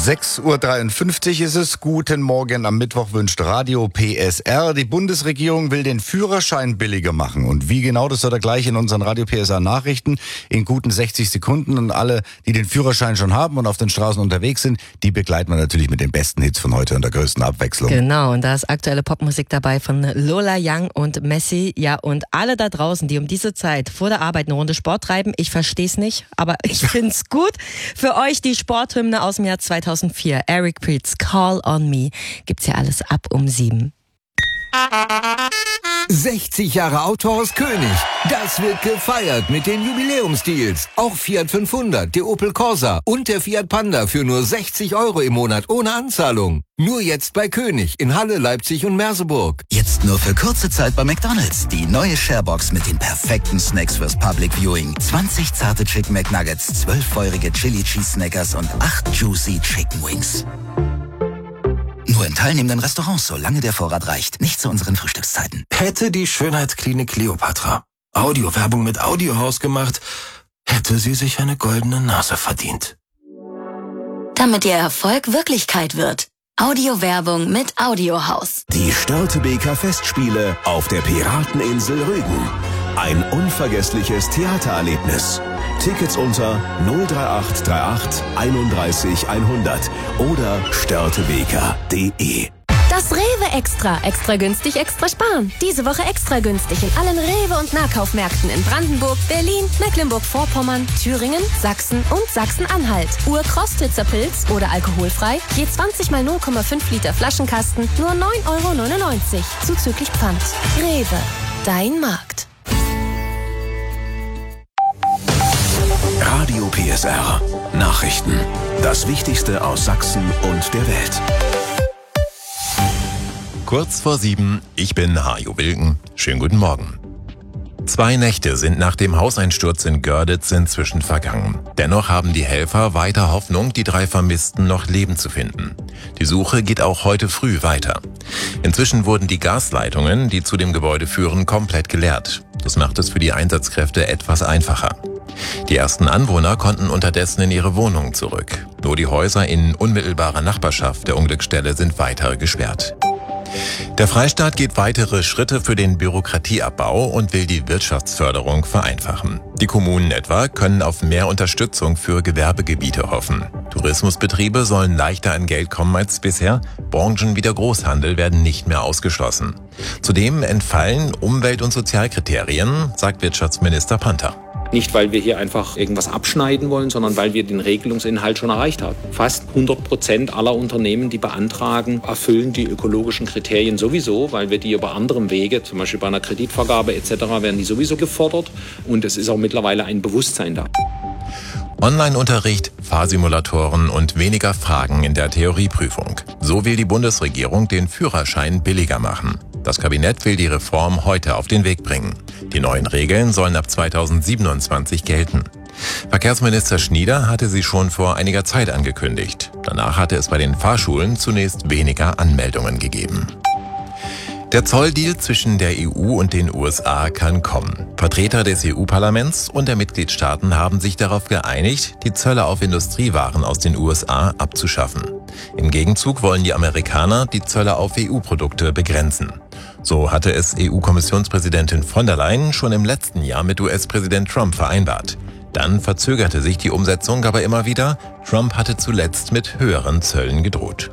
6:53 Uhr ist es. Guten Morgen am Mittwoch wünscht Radio PSR. Die Bundesregierung will den Führerschein billiger machen. Und wie genau, das hört ihr gleich in unseren Radio PSR Nachrichten in guten 60 Sekunden. Und alle, die den Führerschein schon haben und auf den Straßen unterwegs sind, die begleiten wir natürlich mit den besten Hits von heute und der größten Abwechslung. Genau, und da ist aktuelle Popmusik dabei von Lola Young und Messi. Ja, und alle da draußen, die um diese Zeit vor der Arbeit eine Runde Sport treiben, ich verstehe es nicht, aber ich find's gut. Für euch die Sporthymne aus dem Jahr 2004. Eric Prydz, Call on Me. Gibt's ja alles ab um 7. 60 Jahre Autohaus König. Das wird gefeiert mit den Jubiläumsdeals. Auch Fiat 500, der Opel Corsa und der Fiat Panda für nur 60 € im Monat ohne Anzahlung. Nur jetzt bei König in Halle, Leipzig und Merseburg. Jetzt nur für kurze Zeit bei McDonald's. Die neue Sharebox mit den perfekten Snacks fürs Public Viewing. 20 zarte Chicken McNuggets, 12 feurige Chili Cheese Snackers und 8 Juicy Chicken Wings. Nur in teilnehmenden Restaurants, solange der Vorrat reicht. Nicht zu unseren Frühstückszeiten. Hätte die Schönheitsklinik Kleopatra Audiowerbung mit Audiohaus gemacht, hätte sie sich eine goldene Nase verdient. Damit ihr Erfolg Wirklichkeit wird. Audiowerbung mit Audiohaus. Die Störtebeker Festspiele auf der Pirateninsel Rügen. Ein unvergessliches Theatererlebnis. Tickets unter 03838 31 100 oder störtebeker.de. Das Rewe Extra. Extra günstig, extra sparen. Diese Woche extra günstig in allen Rewe- und Nahkaufmärkten in Brandenburg, Berlin, Mecklenburg-Vorpommern, Thüringen, Sachsen und Sachsen-Anhalt. Urkostitzer Pilz oder alkoholfrei. Je 20 mal 0,5 Liter Flaschenkasten. Nur 9,99 €. Zuzüglich Pfand. Rewe. Dein Markt. Radio PSR. Nachrichten. Das Wichtigste aus Sachsen und der Welt. Kurz vor 7, ich bin Hajo Wilken. Schönen guten Morgen. 2 Nächte sind nach dem Hauseinsturz in Görditz inzwischen vergangen. Dennoch haben die Helfer weiter Hoffnung, die 3 Vermissten noch lebend zu finden. Die Suche geht auch heute früh weiter. Inzwischen wurden die Gasleitungen, die zu dem Gebäude führen, komplett geleert. Das macht es für die Einsatzkräfte etwas einfacher. Die ersten Anwohner konnten unterdessen in ihre Wohnungen zurück. Nur die Häuser in unmittelbarer Nachbarschaft der Unglücksstelle sind weiter gesperrt. Der Freistaat geht weitere Schritte für den Bürokratieabbau und will die Wirtschaftsförderung vereinfachen. Die Kommunen etwa können auf mehr Unterstützung für Gewerbegebiete hoffen. Tourismusbetriebe sollen leichter an Geld kommen als bisher. Branchen wie der Großhandel werden nicht mehr ausgeschlossen. Zudem entfallen Umwelt- und Sozialkriterien, sagt Wirtschaftsminister Panther. Nicht, weil wir hier einfach irgendwas abschneiden wollen, sondern weil wir den Regelungsinhalt schon erreicht haben. Fast 100% aller Unternehmen, die beantragen, erfüllen die ökologischen Kriterien sowieso, weil wir die über anderem Wege, zum Beispiel bei einer Kreditvergabe etc., werden die sowieso gefordert. Und es ist auch mittlerweile ein Bewusstsein da. Online-Unterricht, Fahrsimulatoren und weniger Fragen in der Theorieprüfung. So will die Bundesregierung den Führerschein billiger machen. Das Kabinett will die Reform heute auf den Weg bringen. Die neuen Regeln sollen ab 2027 gelten. Verkehrsminister Schnieder hatte sie schon vor einiger Zeit angekündigt. Danach hatte es bei den Fahrschulen zunächst weniger Anmeldungen gegeben. Der Zolldeal zwischen der EU und den USA kann kommen. Vertreter des EU-Parlaments und der Mitgliedstaaten haben sich darauf geeinigt, die Zölle auf Industriewaren aus den USA abzuschaffen. Im Gegenzug wollen die Amerikaner die Zölle auf EU-Produkte begrenzen. So hatte es EU-Kommissionspräsidentin von der Leyen schon im letzten Jahr mit US-Präsident Trump vereinbart. Dann verzögerte sich die Umsetzung aber immer wieder. Trump hatte zuletzt mit höheren Zöllen gedroht.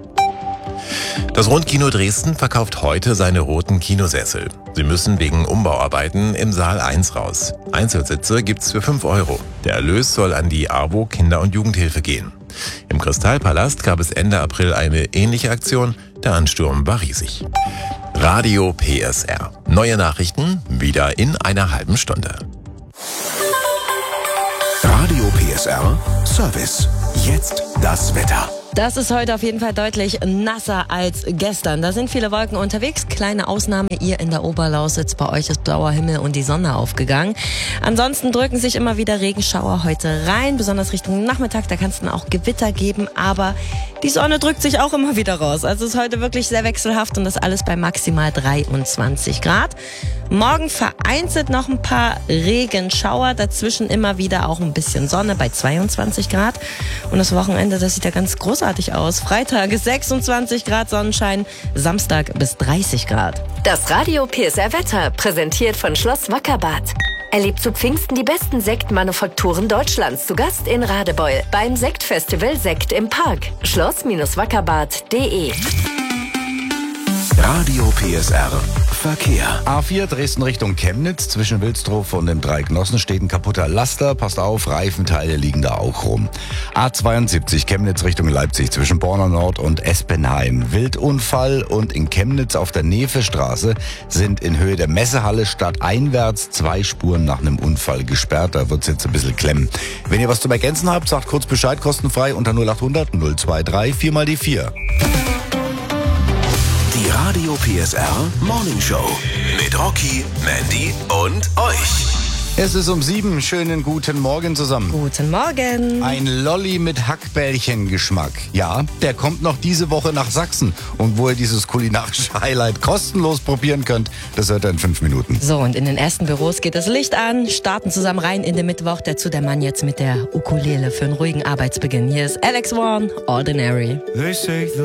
Das Rundkino Dresden verkauft heute seine roten Kinosessel. Sie müssen wegen Umbauarbeiten im Saal 1 raus. Einzelsitze gibt's für 5 €. Der Erlös soll an die AWO Kinder- und Jugendhilfe gehen. Im Kristallpalast gab es Ende April eine ähnliche Aktion. Der Ansturm war riesig. Radio PSR. Neue Nachrichten wieder in einer halben Stunde. Radio PSR Service. Jetzt das Wetter. Das ist heute auf jeden Fall deutlich nasser als gestern. Da sind viele Wolken unterwegs. Kleine Ausnahme, ihr in der Oberlausitz. Bei euch ist blauer Himmel und die Sonne aufgegangen. Ansonsten drücken sich immer wieder Regenschauer heute rein, besonders Richtung Nachmittag. Da kann es dann auch Gewitter geben, aber die Sonne drückt sich auch immer wieder raus. Also es ist heute wirklich sehr wechselhaft und das alles bei maximal 23 Grad. Morgen vereinzelt noch ein paar Regenschauer, dazwischen immer wieder auch ein bisschen Sonne bei 22 Grad. Und das Wochenende, das sieht ja ganz großartig aus. Freitag 26 Grad Sonnenschein, Samstag bis 30 Grad. Das Radio PSR Wetter, präsentiert von Schloss Wackerbarth. Erlebt zu Pfingsten die besten Sektmanufakturen Deutschlands. Zu Gast in Radebeul beim Sektfestival Sekt im Park. Schloss-Wackerbarth.de. Radio PSR Verkehr. A4 Dresden Richtung Chemnitz. Zwischen Wilsdruf und dem Dreignossen steht ein kaputter Laster. Passt auf, Reifenteile liegen da auch rum. A72 Chemnitz Richtung Leipzig zwischen Borner Nord und Espenheim. Wildunfall, und in Chemnitz auf der Nevestraße sind in Höhe der Messehalle stadteinwärts 2 Spuren nach einem Unfall gesperrt. Da wird's jetzt ein bisschen klemmen. Wenn ihr was zum Ergänzen habt, sagt kurz Bescheid, kostenfrei unter 0800 023 4 mal die 4. Die Radio PSR Morning Show mit Rocky, Mandy und euch. Es ist um 7. Schönen guten Morgen zusammen. Guten Morgen. Ein Lolli mit Hackbällchengeschmack. Ja, der kommt noch diese Woche nach Sachsen. Und wo ihr dieses kulinarische Highlight kostenlos probieren könnt, das hört ihr in 5 Minuten. So, und in den ersten Büros geht das Licht an, starten zusammen rein in den Mittwoch. Dazu der Mann jetzt mit der Ukulele für einen ruhigen Arbeitsbeginn. Hier ist Alex Warren, Ordinary. They say the